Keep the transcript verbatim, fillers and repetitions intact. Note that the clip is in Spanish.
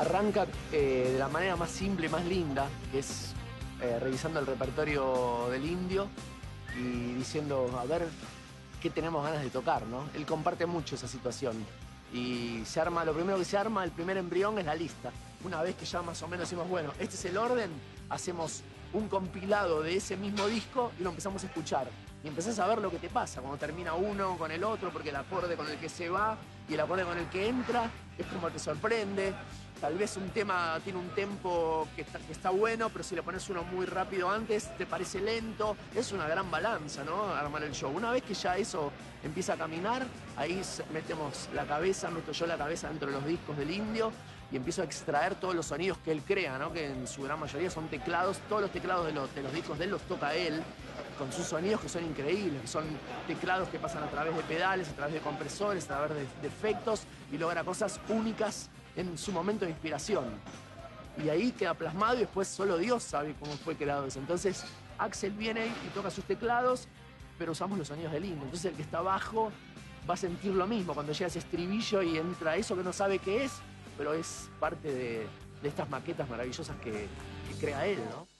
Arranca eh, de la manera más simple, más linda, que es eh, revisando el repertorio del Indio y diciendo, a ver, qué tenemos ganas de tocar, ¿no? Él comparte mucho esa situación. Y se arma, lo primero que se arma, el primer embrión es la lista. Una vez que ya más o menos decimos, bueno, este es el orden, hacemos un compilado de ese mismo disco y lo empezamos a escuchar. Y empezás a ver lo que te pasa cuando termina uno con el otro, porque el acorde con el que se va y el acorde con el que entra es como te sorprende. Tal vez un tema tiene un tempo que está, que está bueno, pero si le pones uno muy rápido antes, te parece lento. Es una gran balanza, ¿no? Armar el show. Una vez que ya eso empieza a caminar, ahí metemos la cabeza, meto yo la cabeza dentro de los discos del Indio y empiezo a extraer todos los sonidos que él crea, ¿no? Que en su gran mayoría son teclados. Todos los teclados de los, de los discos de él los toca él, con sus sonidos que son increíbles, que son teclados que pasan a través de pedales, a través de compresores, a través de, de efectos, y logra cosas únicas en su momento de inspiración. Y ahí queda plasmado y después solo Dios sabe cómo fue creado eso. Entonces Axel viene y toca sus teclados, pero usamos los sonidos del Indio. Entonces el que está abajo va a sentir lo mismo cuando llega ese estribillo y entra eso que no sabe qué es, pero es parte de, de estas maquetas maravillosas que, que crea él, ¿no?